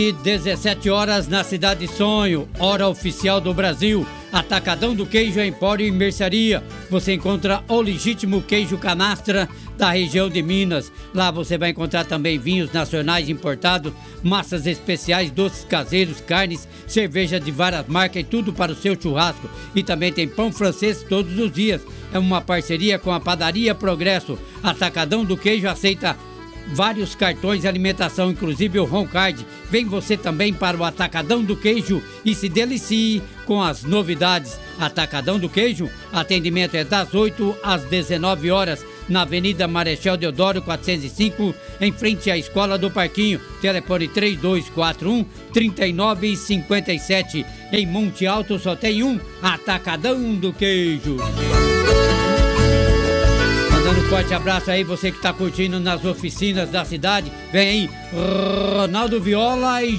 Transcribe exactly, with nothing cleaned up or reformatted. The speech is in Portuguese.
E dezessete horas na Cidade Sonho, hora oficial do Brasil. Atacadão do Queijo, Empório e Mercearia. Você encontra o legítimo queijo canastra da região de Minas. Lá você vai encontrar também vinhos nacionais importados, massas especiais, doces caseiros, carnes, cerveja de várias marcas e tudo para o seu churrasco. E também tem pão francês todos os dias. É uma parceria com a Padaria Progresso. Atacadão do Queijo aceita vários cartões de alimentação, inclusive o Roncard. Vem você também para o Atacadão do Queijo e se delicie com as novidades. Atacadão do Queijo, atendimento é das oito às dezenove horas, na Avenida Marechal Deodoro quatrocentos e cinco, em frente à Escola do Parquinho. Telefone três dois quatro um, três nove cinco sete. Em Monte Alto só tem um Atacadão do Queijo. Mandando um forte abraço aí, você que está curtindo nas oficinas da cidade. Vem aí, Ronaldo Viola e